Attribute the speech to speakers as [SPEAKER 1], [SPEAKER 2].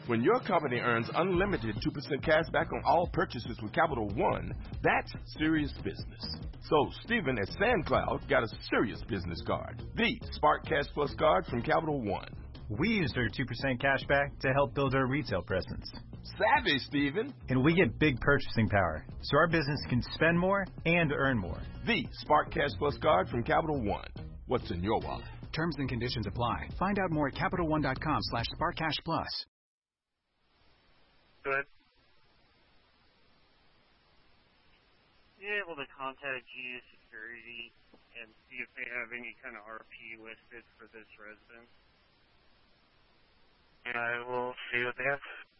[SPEAKER 1] When your company earns unlimited 2% cash back on all purchases with Capital One, that's serious business. So Stephen at SandCloud got a serious business card, the Spark Cash Plus card from Capital One.
[SPEAKER 2] We used our 2% cash back to help build our retail presence.
[SPEAKER 1] Savvy, Stephen.
[SPEAKER 2] And we get big purchasing power, so our business can spend more and earn more.
[SPEAKER 1] The Spark Cash Plus card from Capital One. What's in your wallet?
[SPEAKER 3] Terms and conditions apply. Find out more at CapitalOne.com/SparkCashPlus.
[SPEAKER 4] Go ahead.
[SPEAKER 5] You able to contact GU Security and see if they have any kind of RP listed for this residence?
[SPEAKER 4] I will see what they have.